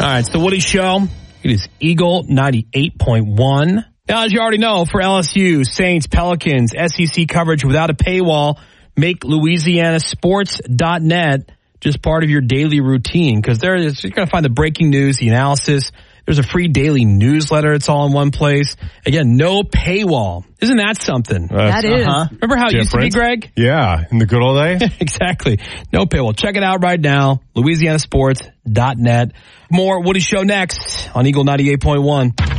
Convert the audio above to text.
right, it's the Woody Show. It is Eagle 98.1. Now, as you already know, for LSU, Saints, Pelicans, SEC coverage without a paywall, make LouisianaSports.net just part of your daily routine, because you're going to find the breaking news, the analysis. There's a free daily newsletter. It's all in one place. Again, no paywall. Isn't that something? That is. Remember how it used to be, Greg? Yeah, in the good old days. Exactly. No paywall. Check it out right now. LouisianaSports.net. More Woody Show next on Eagle 98.1.